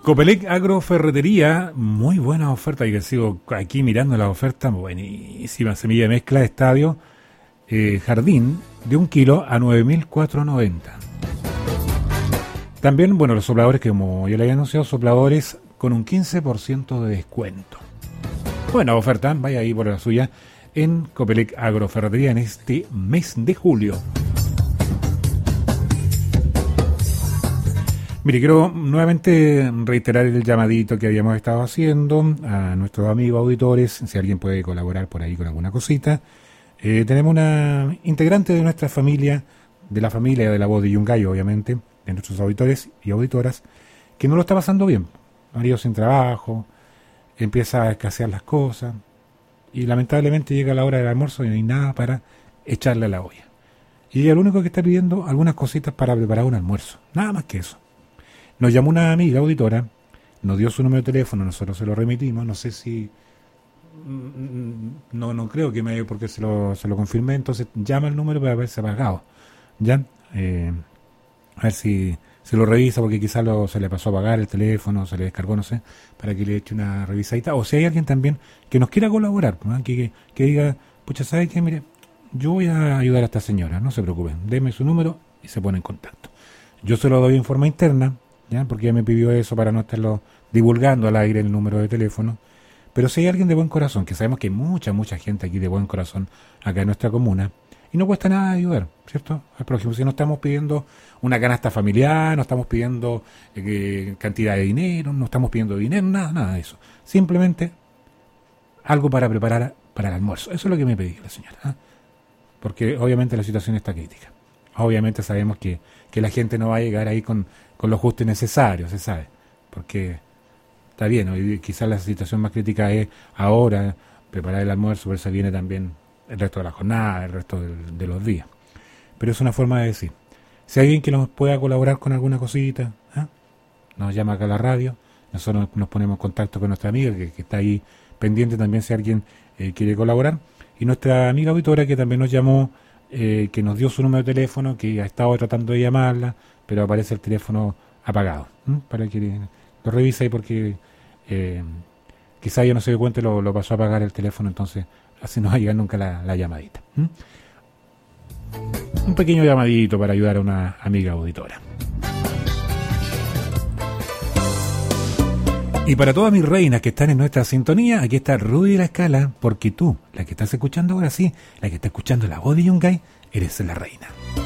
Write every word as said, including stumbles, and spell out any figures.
Copelec Agroferretería, muy buena oferta, y que sigo aquí mirando la oferta, buenísima. Semilla de mezcla de estadio, eh, jardín, de un kilo a nueve mil cuatrocientos noventa. También, bueno, los sopladores, que como yo le había anunciado, sopladores con un quince por ciento de descuento. Buena oferta, vaya ahí por la suya, en Copelec Agroferretería en este mes de julio. Mire, quiero nuevamente reiterar el llamadito que habíamos estado haciendo a nuestros amigos auditores, si alguien puede colaborar por ahí con alguna cosita. Eh, tenemos una integrante de nuestra familia, de la familia de la voz de Yungay, obviamente, de nuestros auditores y auditoras, que no lo está pasando bien. Marido sin trabajo, empieza a escasear las cosas, y lamentablemente llega la hora del almuerzo y no hay nada para echarle a la olla. Y ella lo único que está pidiendo, algunas cositas para preparar un almuerzo, nada más que eso. Nos llamó una amiga auditora, nos dio su número de teléfono, nosotros se lo remitimos, no sé si... No no creo que me... porque se lo, se lo confirmé, entonces llama el número para haberse pagado. ¿Ya? Eh, a ver si se lo revisa, porque quizás lo, se le pasó a pagar el teléfono, se le descargó, no sé, para que le eche una revisadita. O si hay alguien también que nos quiera colaborar, ¿no? que, que, que diga, pucha, ¿sabe qué? Mire, yo voy a ayudar a esta señora, no se preocupen, deme su número y se pone en contacto. Yo se lo doy en forma interna, ¿ya? Porque ella me pidió eso para no estarlo divulgando al aire el número de teléfono. Pero si hay alguien de buen corazón, que sabemos que hay mucha, mucha gente aquí de buen corazón acá en nuestra comuna, y no cuesta nada ayudar, ¿cierto? Al prójimo, si no estamos pidiendo una canasta familiar, no estamos pidiendo eh, cantidad de dinero, no estamos pidiendo dinero, nada, nada de eso. Simplemente algo para preparar para el almuerzo. Eso es lo que me pedí la señora, ¿eh? Porque obviamente la situación está crítica. Obviamente sabemos que, que la gente no va a llegar ahí con, con lo justo y necesario, se sabe. Porque está bien, hoy quizás la situación más crítica es ahora preparar el almuerzo, por eso viene también el resto de la jornada, el resto de, de los días. Pero es una forma de decir. Si hay alguien que nos pueda colaborar con alguna cosita, ¿eh? Nos llama acá a la radio, nosotros nos ponemos en contacto con nuestra amiga que, que está ahí pendiente también si alguien eh, quiere colaborar. Y nuestra amiga auditora que también nos llamó, eh, que nos dio su número de teléfono, que ha estado tratando de llamarla, pero aparece el teléfono apagado. ¿eh? Para que lo revise ahí porque eh, quizá ella no se dio cuenta y lo, lo pasó a apagar el teléfono, entonces así no va a llegar nunca la, la llamadita. ¿Mm? Un pequeño llamadito para ayudar a una amiga auditora. Y para todas mis reinas que están en nuestra sintonía, aquí está Rudy La Escala, porque tú, la que estás escuchando ahora sí, la que está escuchando la voz de Yungay, eres la reina.